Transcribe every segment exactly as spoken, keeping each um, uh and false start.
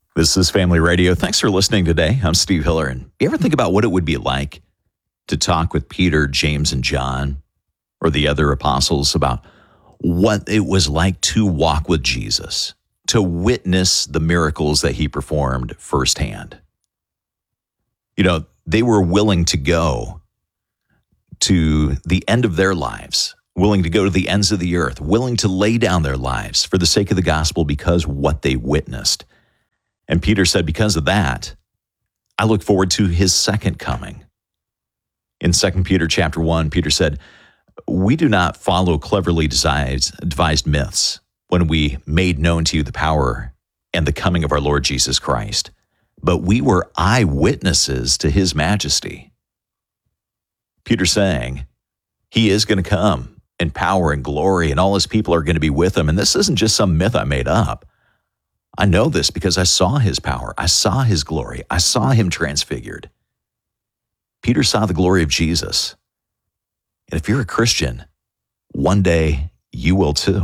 This is Family Radio. Thanks for listening today. I'm Steve Hiller. And you ever think about what it would be like to talk with Peter, James, and John, or the other apostles about what it was like to walk with Jesus, to witness the miracles that he performed firsthand? You know, they were willing to go to the end of their lives, willing to go to the ends of the earth, willing to lay down their lives for the sake of the gospel because what they witnessed. And Peter said, because of that, I look forward to his second coming. In Second Peter chapter one, Peter said, we do not follow cleverly devised, devised myths when we made known to you the power and the coming of our Lord Jesus Christ, but we were eyewitnesses to his majesty. Peter saying, he is going to come in power and glory, and all his people are going to be with him. And this isn't just some myth I made up. I know this because I saw his power. I saw his glory. I saw him transfigured. Peter saw the glory of Jesus. And if you're a Christian, one day you will too.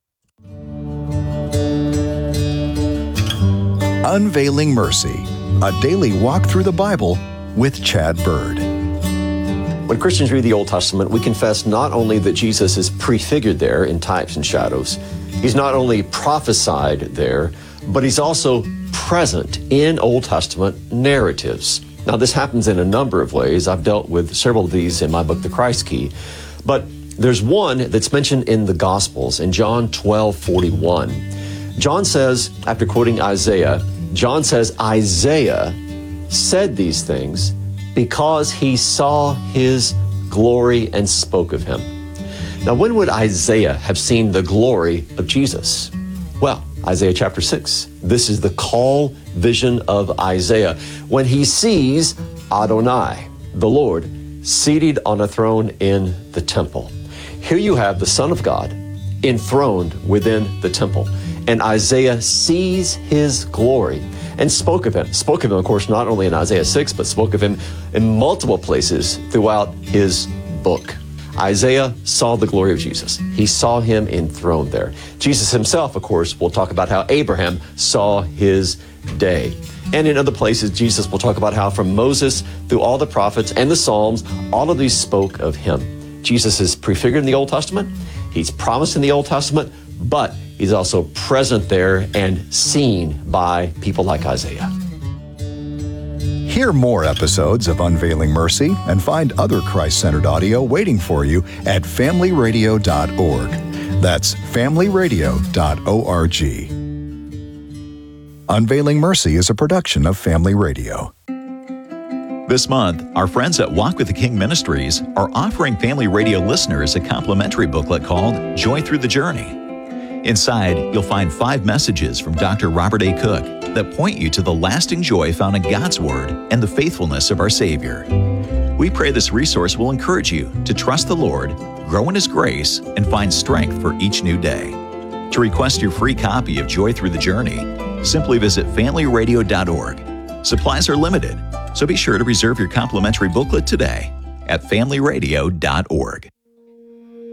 Unveiling Mercy, a daily walk through the Bible with Chad Bird. When Christians read the Old Testament, we confess not only that Jesus is prefigured there in types and shadows, he's not only prophesied there, but he's also present in Old Testament narratives. Now, this happens in a number of ways. I've dealt with several of these in my book, The Christ Key. But there's one that's mentioned in the Gospels in John twelve forty-one. John says, after quoting Isaiah, John says, Isaiah said these things because he saw his glory and spoke of him. Now, when would Isaiah have seen the glory of Jesus? Well, Isaiah chapter six. This is the call vision of Isaiah when he sees Adonai, the Lord, seated on a throne in the temple. Here you have the Son of God enthroned within the temple. And Isaiah sees his glory and spoke of him. Spoke of him, of course, not only in Isaiah six, but spoke of him in multiple places throughout his book. Isaiah saw the glory of Jesus. He saw him enthroned there. Jesus himself, of course, will talk about how Abraham saw his day. And in other places, Jesus will talk about how from Moses through all the prophets and the Psalms, all of these spoke of him. Jesus is prefigured in the Old Testament. He's promised in the Old Testament, but he's also present there and seen by people like Isaiah. Hear more episodes of Unveiling Mercy and find other Christ-centered audio waiting for you at family radio dot org. That's family radio dot org. Unveiling Mercy is a production of Family Radio. This month, our friends at Walk with the King Ministries are offering Family Radio listeners a complimentary booklet called Joy Through the Journey. Inside, you'll find five messages from Doctor Robert A. Cook that point you to the lasting joy found in God's Word and the faithfulness of our Savior. We pray this resource will encourage you to trust the Lord, grow in His grace, and find strength for each new day. To request your free copy of Joy Through the Journey, simply visit family radio dot org. Supplies are limited, so be sure to reserve your complimentary booklet today at family radio dot org.